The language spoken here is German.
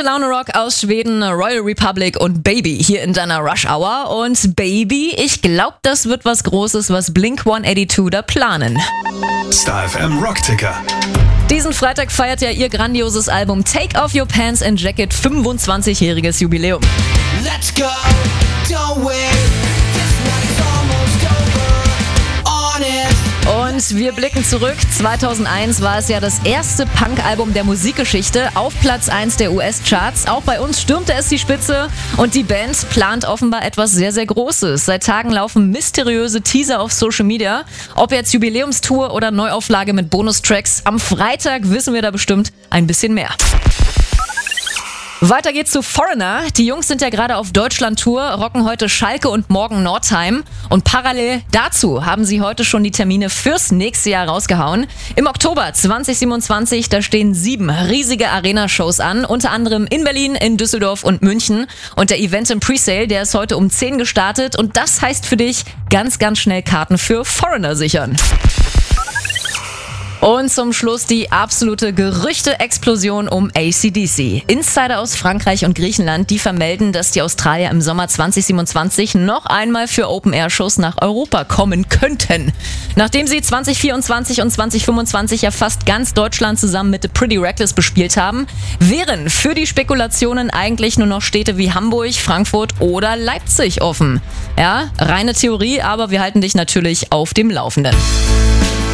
Gute Laune Rock aus Schweden, Royal Republic und Baby hier in deiner Rush Hour. Und Baby, ich glaube, das wird was Großes, was Blink-182 da planen. Star FM Rockticker. Diesen Freitag feiert ja ihr grandioses Album Take Off Your Pants and Jacket 25-jähriges Jubiläum. Let's go, don't wait. This night's almost over. On it. Und wir blicken zurück. 2001 war es ja das erste Punk-Album der Musikgeschichte auf Platz 1 der US-Charts. Auch bei uns stürmte es die Spitze und die Band plant offenbar etwas sehr, sehr Großes. Seit Tagen laufen mysteriöse Teaser auf Social Media. Ob jetzt Jubiläumstour oder Neuauflage mit Bonustracks, am Freitag wissen wir da bestimmt ein bisschen mehr. Weiter geht's zu Foreigner. Die Jungs sind ja gerade auf Deutschland-Tour, rocken heute Schalke und morgen Nordheim. Und parallel dazu haben sie heute schon die Termine fürs nächste Jahr rausgehauen. Im Oktober 2027, da stehen 7 riesige Arena-Shows an, unter anderem in Berlin, in Düsseldorf und München. Und der Event im Presale, der ist heute um 10 gestartet. Und das heißt für dich, ganz, ganz schnell Karten für Foreigner sichern. Und zum Schluss die absolute Gerüchte-Explosion um AC/DC. Insider aus Frankreich und Griechenland, die vermelden, dass die Australier im Sommer 2027 noch einmal für Open-Air-Shows nach Europa kommen könnten. Nachdem sie 2024 und 2025 ja fast ganz Deutschland zusammen mit The Pretty Reckless bespielt haben, wären für die Spekulationen eigentlich nur noch Städte wie Hamburg, Frankfurt oder Leipzig offen. Ja, reine Theorie, aber wir halten dich natürlich auf dem Laufenden.